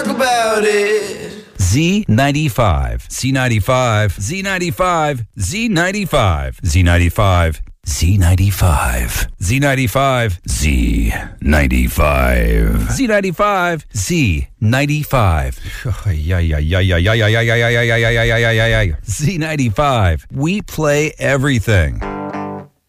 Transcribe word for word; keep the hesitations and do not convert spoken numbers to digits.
talk about it. Z ninety-five, Z ninety-five, Z ninety-five, Z ninety-five, Z ninety-five, Z ninety-five, Z ninety-five, Z ninety-five, Z ninety-five, Z ninety-five. Yeah, yeah, yeah, yeah, yeah, yeah, yeah, yeah, yeah, yeah, yeah, yeah, yeah, yeah, yeah. Z ninety-five. We play everything.